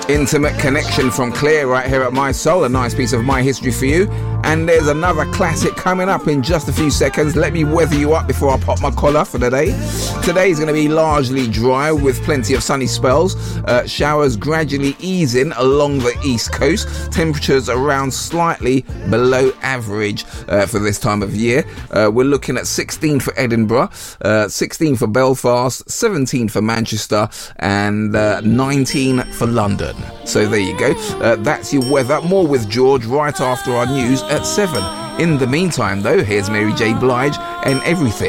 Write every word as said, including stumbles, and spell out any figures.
Intimate Connection from Clear right here at My Soul, a nice piece of my history for you. And there's another classic coming up in just a few seconds. Let me weather you up before I pop my collar for the day. Today is going to be largely dry with plenty of sunny spells. Uh, showers gradually easing along the east coast. Temperatures around slightly below average uh, for this time of year. Uh, we're looking at sixteen for Edinburgh, uh, sixteen for Belfast, seventeen for Manchester, and uh, nineteen for London. So there you go. Uh, that's your weather. More with George right after our news at seven. In the meantime, though, here's Mary J. Blige and Everything.